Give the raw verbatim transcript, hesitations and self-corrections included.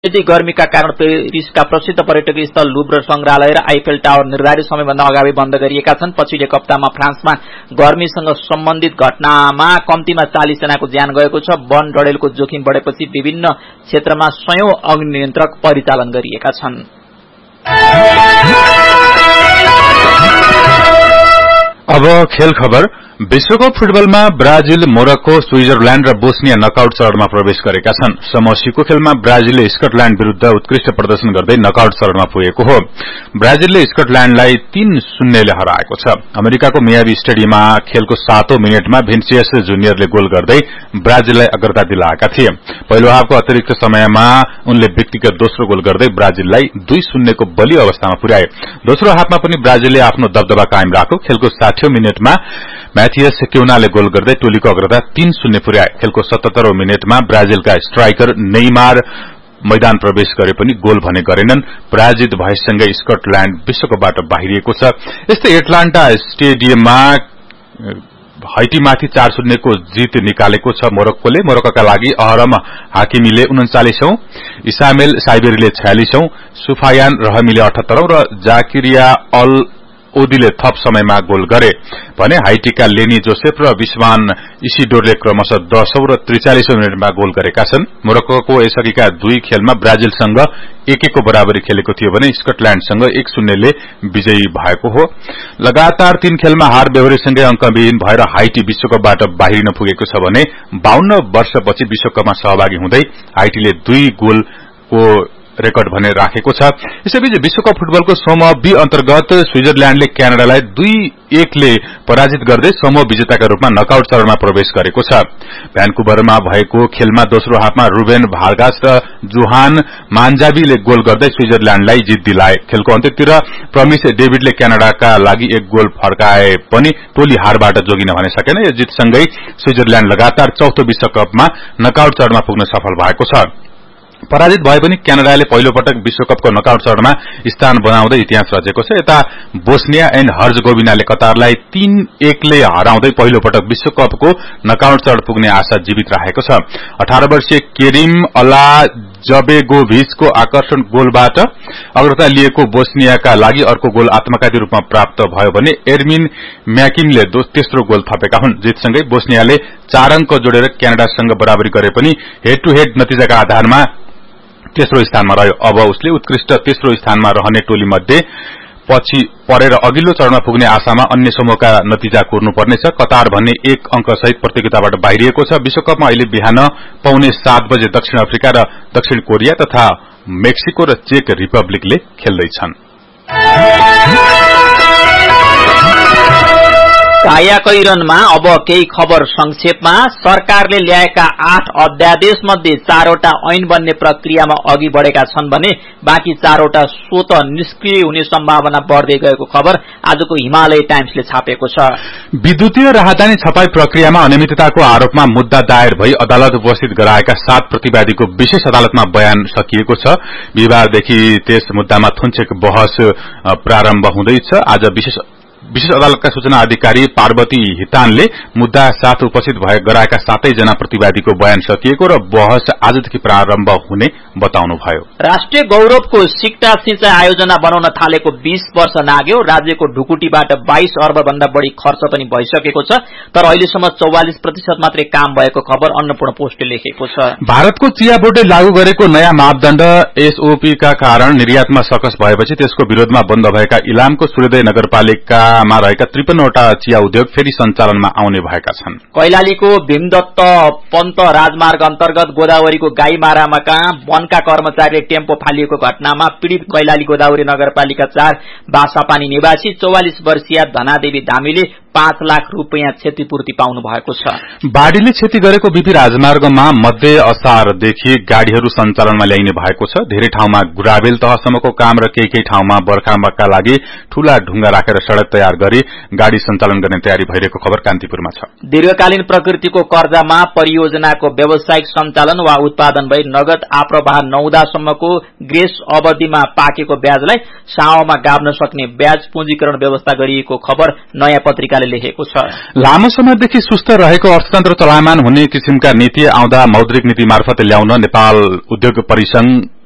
यदि गर्मीका कारण पेरिसका प्रसिद्ध पर्यटकीय स्थल लुभ्र संग्रहालय र आइफेल टावर निर्धारित समयभन्दा अगावै बन्द गरिएका छन्। पछिल्लो हप्तामा फ्रान्समा गर्मीसँग सम्बन्धित घटनामा कम्तीमा चालीस जनाको ज्यान गएको छ। वन डढेलको जोखिम बढेपछि विभिन्न क्षेत्रमा सयौं अग्नि नियन्त्रक परिचालन गरिएका छन्। अब खेल खबर। विश्वकप फुटबलमा ब्राजिल, मोरक्को, स्विजरल्याण्ड र बोस्निया नकआउट चरणमा प्रवेश गरेका छन्। समूह सीको खेलमा ब्राजिलले स्कटल्याण्ड विरूद्ध उत्कृष्ट प्रदर्शन गर्दै नकआउट चरणमा पुगेको हो। ब्राजिलले स्कटल्याण्डलाई तीन शून्यले हराएको छ। अमेरिकाको मियामी स्टेडियममा खेलको सातौं मिनटमा भिन्सियस जुनियरले गोल गर्दै ब्राजिललाई अग्रता दिलाएका थिए। पहिलो हाफको अतिरिक्त समयमा उनले व्यक्तिगत दोस्रो गोल गर्दै ब्राजिललाई दुई शून्यको बलियो अवस्थामा पुर्याए। दोस्रो हाफमा पनि ब्राजिलले आफ्नो दबदबा कायम राख्यो। खेलको साठीऔं मिनटमा मैथियस क्यूनाले गोल गर्दै टोलीको अग्रता तीन शून्य पुर्याए। खेलको सतहत्तरौं मिनटमा ब्राजिलका स्ट्राइकर नेइमार मैदान प्रवेश गरे पनि गोल भने गरेनन्। पराजित भएसँगै स्कटल्याण्ड विश्वकपबाट बाहिरिएको छ। यस्तै एटलान्टा स्टेडियममा हैटीमाथि चार शून्यको जित निकालेको छ मोरक्कोले। मोरक्कोका लागि अहरम हाकिमीले उन्चालीसौं, इसामेल साइबेरीले छयालिसौं, सुफायान रहमीले अठहत्तरौं र जाकिरिया अल ओदीले थप समयमा गोल गरे भने हाइटीका लेनी जोसेफ र विस्वान इसिडोरले क्रमशः दशौं र त्रिचालिसौं मिनटमा गोल गरेका छन्। मोरक्कोको यसअघिका दुई खेलमा ब्राजिलसँग एक एकको बराबरी खेलेको थियो भने स्कटल्याण्डसँग एक शून्यले विजयी भएको हो। लगातार तीन खेलमा हार बेहोरेसँगै अंकविहीन भएर हाइटी विश्वकपबाट बाहिरिन पुगेको छ भने बाउन्न वर्षपछि विश्वकपमा सहभागी हुँदै हाइटीले दुई गोलको रेकर्ड भने राखेको छ। यसैबीच विश्वकप फुटबलको समूह बी अन्तर्गत स्विजरल्याण्डले क्यानाडालाई दुई एकले पराजित गर्दै समूह विजेताका रूपमा नकआउट चरणमा प्रवेश गरेको छ। भ्यानकुभरमा भएको खेलमा दोस्रो हाफमा रुबेन भार्गास र जोहान मान्जावीले गोल गर्दै स्विजरल्याण्डलाई जित दिलाए। खेलको अन्त्यतिर प्रमिस डेभिडले क्यानाडाका लागि एक गोल फर्काए पनि टोली हारबाट जोगिन भने सकेन। यो जितसँगै स्विजरल्याण्ड लगातार चौथो विश्वकपमा नकआउट चरणमा पुग्न सफल भएको छ। पराजित भए पनि क्यानाडाले पहिलो पटक विश्वकपको नकआउट चरणमा स्थान बनाउँदै इतिहास रचेको छ। यता बोस्निया एण्ड हर्जगोभिनाले कतारलाई तीन एकले हराउँदै पहिलो पटक विश्वकपको नकआउट चरण पुग्ने आशा जीवित राखेको छ। अठार वर्षीय केरिम अलाजबेगोभिचको आकर्षण गोलबाट अग्रता लिएको बोस्नियाका लागि अर्को गोल आत्मघाती रूपमा प्राप्त भयो भने एर्मिन म्याकिमले तेस्रो गोल थपेका हुन्। जितसँगै बोस्नियाले चार अंक जोडेर क्यानाडासँग बराबरी गरे पनि हेड टू हेड नतिजाका आधारमा तेस्रो स्थानमा रह्यो। अब उसले उत्कृष्ट तेस्रो स्थानमा रहने टोली मध्ये पछि परेर अघिल्लो चरणमा पुग्ने आशामा अन्य समूहका नतिजा कोर्नुपर्नेछ। कतार भन्ने एक अंक सहित प्रतियोगिताबाट बाहिरिएको छ। विश्वकपमा अहिले बिहान पौने सात बजे दक्षिण अफ्रिका र दक्षिण कोरिया तथा मेक्सिको र चेक रिपब्लिकले खेल्दैछन्। कायाकैरनमा अब केही खबर संक्षेपमा। सरकारले ल्याएका आठ अध्यादेश मध्ये चारवटा ऐन बन्ने प्रक्रियामा अघि बढ़ेका छन् भने बाँकी चारवटा स्वत निष्क्रिय हुने सम्भावना बढ़दै गएको खबर आजको हिमालय टाइम्सले छापेको छ। विद्युतीय राहदानी छपाई प्रक्रियामा अनियमितताको आरोपमा मुद्दा दायर भई अदालत उपस्थित गराएका सात प्रतिवादीको विशेष अदालतमा बयान सकिएको छ। बिहिबारदेखि त्यस मुद्दामा थुन्छेक बहस प्रारम्भ हुँदैछ। आज विशेष विशेष अदालतका सूचना अधिकारी पार्वती हितानले मुद्दा साथ उपस्थित भए गराएका सातैजना प्रतिवादीको बयान सकिएको र बहस आजदेखि प्रारम्भ हुने बताउनुभयो। राष्ट्रिय गौरवको सिक्टा सिंचाई आयोजना बनाउन थालेको बीस वर्ष नाग्यो। राज्यको ढुकुटीबाट बाइस अर्ब भन्दा बढ़ी खर्च पनि भइसकेको छ, तर अहिलेसम्म चौवालिस प्रतिशत मात्रै काम भएको खबर अन्नपूर्ण पोस्टले लेखेको छ। भारतको चिया बोर्डले लागू गरेको नयाँ मापदण्ड एसओपी का कारण निर्यातमा सकस भएपछि त्यसको विरोधमा बन्द भएका इलामको सूर्योदय नगरपालिका मा रहेका त्रिपन्नवटा चिया उद्योग फेरि सञ्चालनमा आउने भएका छन्। कैलालीको भीमदत्त पन्त राजमार्ग अन्तर्गत गोदावरीको गाईमारामा कहाँ वनका कर्मचारीले टेम्पो फालिएको घटनामा पीड़ित कैलाली गोदावरी नगरपालिका चार बासापानी निवासी चौवालिस वर्षीय धनादेवी धामीले पाँच लाख रूपियाँ क्षतिपूर्ति पाउनु भएको छ। बाढ़ीले क्षति गरेको बीपी राजमार्गमा मध्य असारदेखि गाड़ीहरू सञ्चालनमा ल्याइने भएको छ। धेरै ठाउँमा गुराबेल तहसम्मको काम र केही केही ठाउँमा बर्खाका लागि ठूला ढुंगा राखेर सड़क तयार गरी गाड़ी सञ्चालन गर्ने तयारी भइरहेको खबर कान्तिपुरमा छ। दीर्घकालीन प्रकृतिको कर्जामा परियोजनाको व्यावसायिक सञ्चालन वा उत्पादन भई नगद आप्रवाह नहुँदासम्मको ग्रेस अवधिमा पाकेको ब्याजलाई साओमा गाभ्न सक्ने ब्याज पुँजीकरण व्यवस्था गरिएको खबर नयाँ पत्रिकाले लेखेको छ। लामो समयदेखि सुस्त रहेको अर्थतन्त्र चलायमान हुने किसिमका नीति आउँदा मौद्रिक नीति मार्फत ल्याउन नेपाल उद्योग परिसंघ